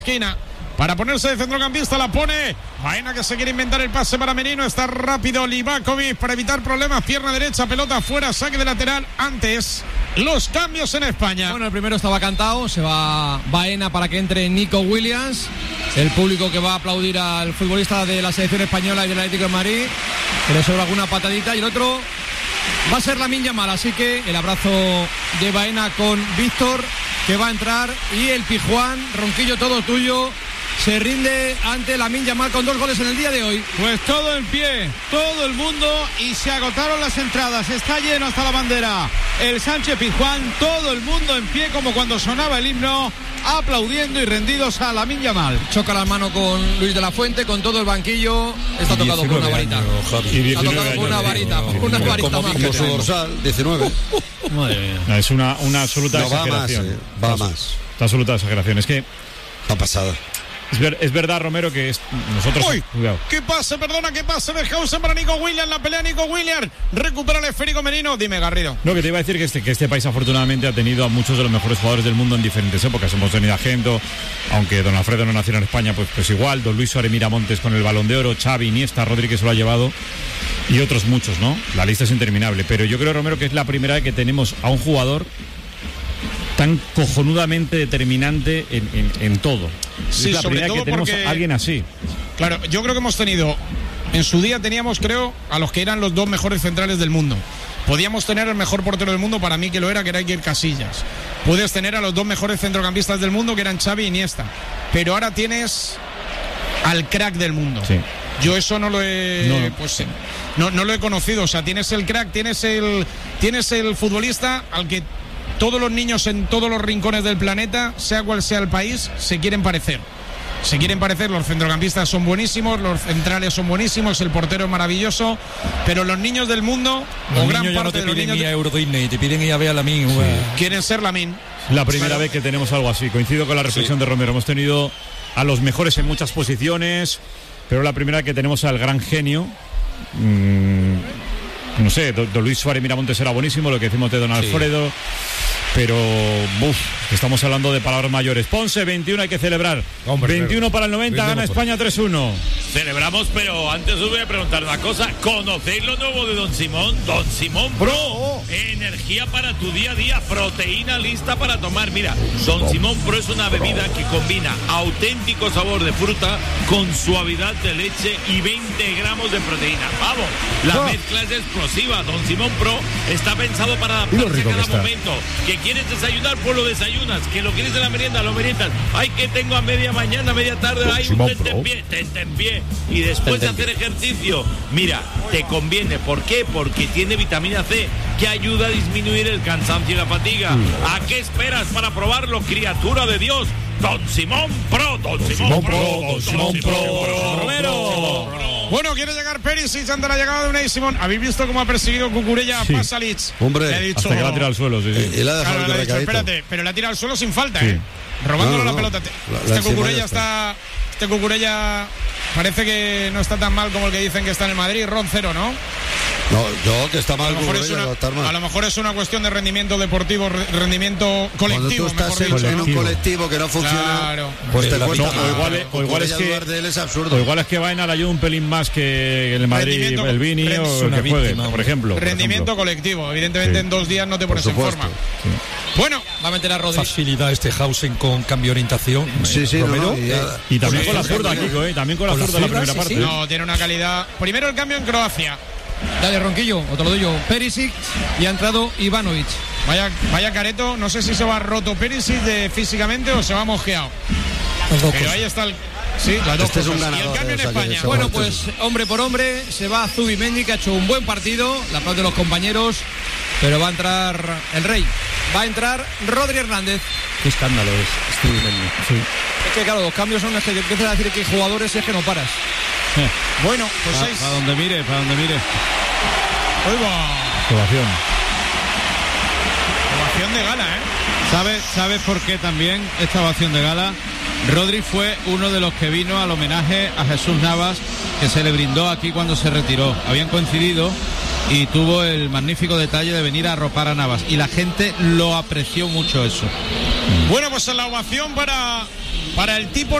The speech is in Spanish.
esquina para ponerse de centrocampista, la pone Baena, que se quiere inventar el pase para Merino. Está rápido Livakovic para evitar problemas, pierna derecha, pelota afuera, saque de lateral. Antes los cambios en España. Bueno, el primero estaba cantado, se va Baena para que entre Nico Williams, el público que va a aplaudir al futbolista de la selección española y del Atlético de Madrid, que le sobra alguna patadita, y el otro va a ser Lamine Yamal, así que el abrazo de Baena con Víctor, que va a entrar, y el Pijuán, Ronquillo, todo tuyo. Se rinde ante Lamine Yamal con 2 goles en el día de hoy. Pues todo en pie, todo el mundo, y se agotaron las entradas, está lleno hasta la bandera el Sánchez Pizjuán, todo el mundo en pie como cuando sonaba el himno, aplaudiendo y rendidos a Lamine Yamal. Choca la mano con Luis de la Fuente, con todo el banquillo. Está tocado por una varita. Está tocado por una varita, una varita más. Como su dorsal, 19. Madre mía. Es una absoluta exageración. Va más. Una absoluta exageración. Es que ha pasado. Es verdad, Romero, que nosotros... ¡Uy! Cuidado. ¿Qué pase? Perdona, ¿qué pase de Hausen para Nico Williams? La pelea Nico Williams. Recupera el esférico Merino. Dime, Garrido. No, que te iba a decir que este país afortunadamente ha tenido a muchos de los mejores jugadores del mundo en diferentes épocas. Hemos tenido a Gento, aunque Don Alfredo no nació en España, pues igual. Don Luis Suárez Miramontes con el Balón de Oro, Xavi, Iniesta, Rodri, que se lo ha llevado, y otros muchos, ¿no? La lista es interminable. Pero yo creo, Romero, que es la primera vez que tenemos a un jugador tan cojonudamente determinante en todo. Sí, es la sobre primera todo que tenemos porque... a alguien así. Claro, yo creo que hemos tenido... En su día teníamos, creo, a los que eran los 2 mejores centrales del mundo. Podíamos tener el mejor portero del mundo, para mí que lo era, que era Iker Casillas. Puedes tener a los 2 mejores centrocampistas del mundo, que eran Xavi y Iniesta. Pero ahora tienes al crack del mundo. Sí. Yo eso no lo he... No lo he conocido. O sea, tienes el crack, tienes el futbolista al que todos los niños en todos los rincones del planeta, sea cual sea el país, se quieren parecer. Los centrocampistas son buenísimos, los centrales son buenísimos, el portero es maravilloso, pero los niños del mundo, los o gran niños parte de los niños... No te piden ir a Euro Disney, te piden ir a ver a Lamine. Sí. Quieren ser Lamine. La primera vez que tenemos algo así. Coincido con la reflexión de Romero. Hemos tenido a los mejores en muchas posiciones, pero la primera vez que tenemos al gran genio... no sé, don Luis Suárez Miramontes era buenísimo, lo que decimos de Don Alfredo, pero estamos hablando de palabras mayores. Ponce, 21 hay que celebrar. 21 para el 90, gana España 3-1. Celebramos, pero antes os voy a preguntar una cosa. ¿Conocéis lo nuevo de Don Simón? Don Simón Pro. Energía para tu día a día, proteína lista para tomar. Mira, Don Simón Pro es una bebida que combina auténtico sabor de fruta con suavidad de leche y 20 gramos de proteína. Vamos, la mezcla es explosiva. Don Simón Pro está pensado para adaptarse a cada momento. ¿Que quieres desayunar? Pues lo desayunas. ¿Que lo quieres de la merienda? Lo meriendas. Ay, que tengo a media mañana, media tarde, hay un tentempié. Y después de hacer ejercicio, mira, te conviene. ¿Por qué? Porque tiene vitamina C, que ayuda a disminuir el cansancio y la fatiga. ¿A qué esperas para probarlo, criatura de Dios? Don Simón Pro, Don Simón Pro. Romero. Bueno, quiere llegar Perisic ante la llegada de Unai Simón. ¿Habéis visto cómo ha perseguido Cucurella a Pasalic? Hombre, le ha dicho, hasta que la ha tirado al suelo, sí. Y le ha dejado le ha dicho, espérate, pero le ha tirado al suelo sin falta, robándole la pelota. Este Cucurella parece que no está tan mal como el que dicen que está en el Madrid. Ron 0, ¿no? No, yo que está mal. A lo mejor es una cuestión de rendimiento deportivo, rendimiento colectivo. Cuando tú estás en un colectivo que no funciona, claro, pues te cuesta. O igual es que es absurdo. O igual es que Baena le ayuda un pelín más que el Madrid, el Vini o el que juegue, por ejemplo. Rendimiento colectivo. Evidentemente en 2 días no te pones en forma. Sí. Bueno, va a meter a Rodri. Facilidad Hausen con cambio de orientación. Y también con la zurda, Kiko, también con la zurda la primera parte. No, tiene una calidad. Primero el cambio en Croacia. Dale, Ronquillo, otro lo doy yo. Perisic, y ha entrado Ivanovic. Vaya careto, no sé si se va roto Perisic físicamente o se va mosqueado. Pero ahí está el... Sí, las dos cosas. Y el cambio en España. Bueno, pues hombre por hombre se va Zubimendi, que ha hecho un buen partido, la aplaude de los compañeros, pero va a entrar el rey. Va a entrar Rodri Hernández. Qué escándalo es Zubimendi. Sí. Es que claro, los cambios son los que empiezan a decir que hay jugadores es que no paras. Bueno, pues para donde mire. Ovación de gala, ¿Sabes por qué también esta ovación de gala? Rodri fue uno de los que vino al homenaje a Jesús Navas, que se le brindó aquí cuando se retiró. Habían coincidido y tuvo el magnífico detalle de venir a arropar a Navas, y la gente lo apreció mucho eso. Bueno, pues la ovación para para el tipo